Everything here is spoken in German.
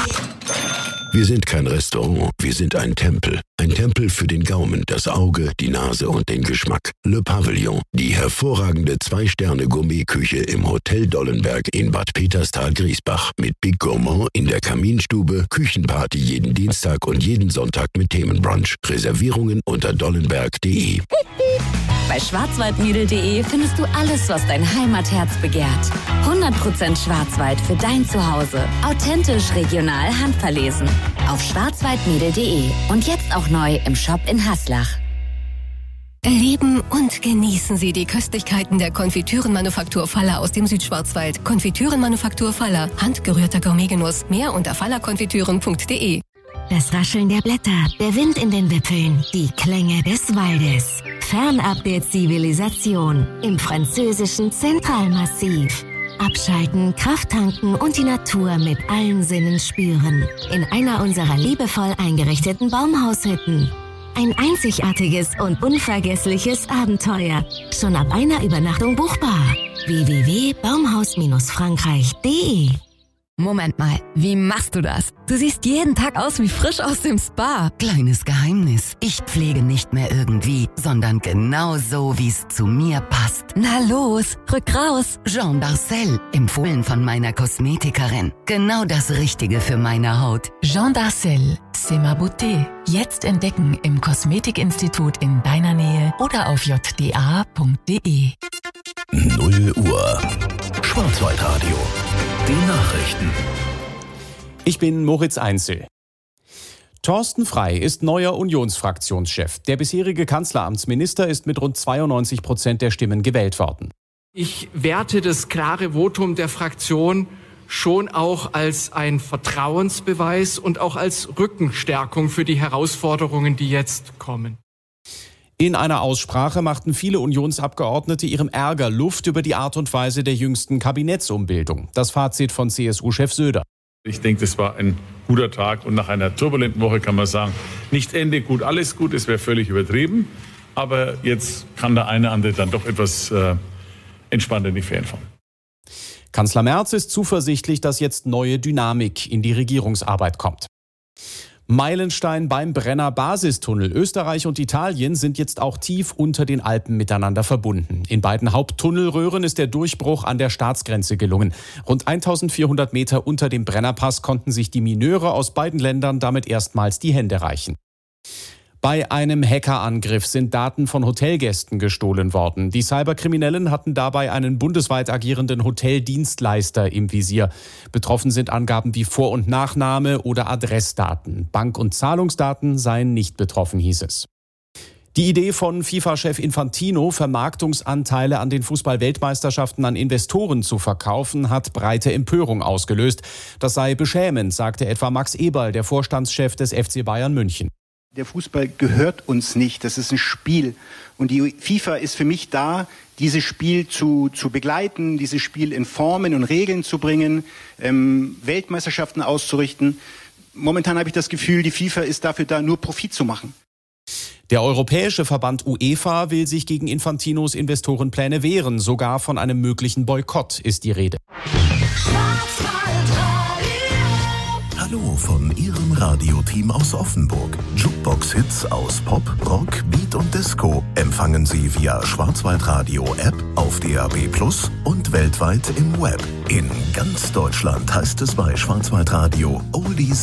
Wir sind kein Restaurant, wir sind ein Tempel. Ein Tempel für den Gaumen, das Auge, die Nase und den Geschmack. Le Pavillon, die hervorragende 2-Sterne-Gourmetküche im Hotel Dollenberg in Bad Peterstal-Griesbach. Mit Big Gourmand in der Kaminstube, Küchenparty jeden Dienstag und jeden Sonntag mit Themenbrunch. Reservierungen unter dollenberg.de. Bei schwarzwaldmädel.de findest du alles, was dein Heimatherz begehrt. 100% Schwarzwald für dein Zuhause. Authentisch, regional, handverlesen. Auf schwarzwaldmädel.de und jetzt auch neu im Shop in Haslach. Erleben und genießen Sie die Köstlichkeiten der Konfitürenmanufaktur Faller aus dem Südschwarzwald. Konfitürenmanufaktur Faller. Handgerührter Gourmetgenuss. Mehr unter fallerkonfitüren.de. Das Rascheln der Blätter, der Wind in den Wipfeln, die Klänge des Waldes. Fernab der Zivilisation im französischen Zentralmassiv. Abschalten, Kraft tanken und die Natur mit allen Sinnen spüren. In einer unserer liebevoll eingerichteten Baumhaushütten. Ein einzigartiges und unvergessliches Abenteuer. Schon ab einer Übernachtung buchbar. www.baumhaus-frankreich.de. Moment mal, wie machst du das? Du siehst jeden Tag aus wie frisch aus dem Spa. Kleines Geheimnis. Ich pflege nicht mehr irgendwie, sondern genau so, wie es zu mir passt. Na los, rück raus. Jean Darcel, empfohlen von meiner Kosmetikerin. Genau das Richtige für meine Haut. Jean Darcel, c'est ma beauté. Jetzt entdecken im Kosmetikinstitut in deiner Nähe oder auf jda.de. 0 Uhr. Schwarzwaldradio. Die Nachrichten. Ich bin Moritz Einzel. Thorsten Frey ist neuer Unionsfraktionschef. Der bisherige Kanzleramtsminister ist mit rund 92% der Stimmen gewählt worden. Ich werte das klare Votum der Fraktion schon auch als ein Vertrauensbeweis und auch als Rückenstärkung für die Herausforderungen, die jetzt kommen. In einer Aussprache machten viele Unionsabgeordnete ihrem Ärger Luft über die Art und Weise der jüngsten Kabinettsumbildung. Das Fazit von CSU-Chef Söder. Ich denke, das war ein guter Tag und nach einer turbulenten Woche kann man sagen, nicht Ende gut, alles gut, es wäre völlig übertrieben. Aber jetzt kann der eine andere dann doch etwas entspannter in die Ferien fahren. Kanzler Merz ist zuversichtlich, dass jetzt neue Dynamik in die Regierungsarbeit kommt. Meilenstein beim Brenner Basistunnel. Österreich und Italien sind jetzt auch tief unter den Alpen miteinander verbunden. In beiden Haupttunnelröhren ist der Durchbruch an der Staatsgrenze gelungen. Rund 1400 Meter unter dem Brennerpass konnten sich die Mineure aus beiden Ländern damit erstmals die Hände reichen. Bei einem Hackerangriff sind Daten von Hotelgästen gestohlen worden. Die Cyberkriminellen hatten dabei einen bundesweit agierenden Hoteldienstleister im Visier. Betroffen sind Angaben wie Vor- und Nachname oder Adressdaten. Bank- und Zahlungsdaten seien nicht betroffen, hieß es. Die Idee von FIFA-Chef Infantino, Vermarktungsanteile an den Fußball-Weltmeisterschaften an Investoren zu verkaufen, hat breite Empörung ausgelöst. Das sei beschämend, sagte etwa Max Eberl, der Vorstandschef des FC Bayern München. Der Fußball gehört uns nicht, das ist ein Spiel. Und die FIFA ist für mich da, dieses Spiel zu begleiten, dieses Spiel in Formen und Regeln zu bringen, Weltmeisterschaften auszurichten. Momentan habe ich das Gefühl, die FIFA ist dafür da, nur Profit zu machen. Der europäische Verband UEFA will sich gegen Infantinos Investorenpläne wehren. Sogar von einem möglichen Boykott ist die Rede. Hallo von Ihrem Radioteam aus Offenburg. Jukebox-Hits aus Pop, Rock, Beat und Disco empfangen Sie via Schwarzwaldradio-App auf DAB+ und weltweit im Web. In ganz Deutschland heißt es bei Schwarzwaldradio Oldies